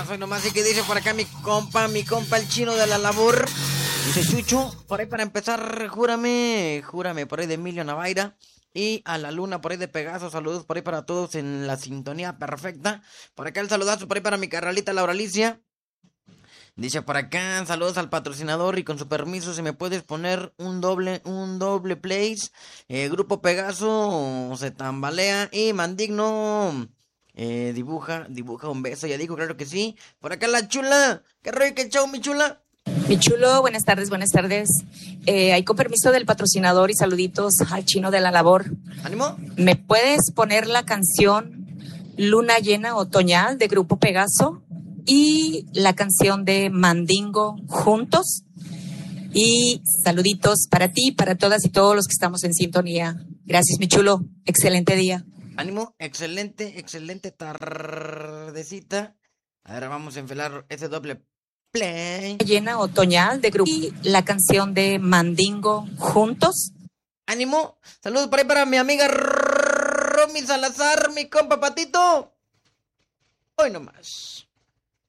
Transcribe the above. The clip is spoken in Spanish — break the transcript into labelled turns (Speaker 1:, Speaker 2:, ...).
Speaker 1: hoy nomás. Y que dice por acá mi compa el chino de la labor. Dice Chucho, por ahí para empezar, júrame, por ahí de Emilio Navaira. Y a la luna por ahí de Pegaso, saludos por ahí para todos en la sintonía perfecta. Por acá el saludazo por ahí para mi carnalita Laura Alicia. Dice por acá, saludos al patrocinador y con su permiso, si me puedes poner un doble place. Grupo Pegaso se tambalea y Mandigno dibuja un beso. Ya dijo, claro que sí. Por acá la chula. ¿Qué rollo, qué chau, mi chula?
Speaker 2: Mi chulo, buenas tardes. Ahí con permiso del patrocinador y saluditos al chino de la labor.
Speaker 1: ¿Ánimo?
Speaker 2: ¿Me puedes poner la canción Luna Llena Otoñal de Grupo Pegaso y la canción de Mandingo juntos? Y saluditos para ti, para todas y todos los que estamos en sintonía. Gracias, mi chulo. Excelente día.
Speaker 1: Ánimo, excelente tardecita. Ahora vamos a enfilar ese doble play.
Speaker 2: Llena Otoñal de Grupo y la canción de Mandingo juntos.
Speaker 1: Ánimo, saludos por ahí para mi amiga Romy Salazar, mi compa Patito. Hoy nomás.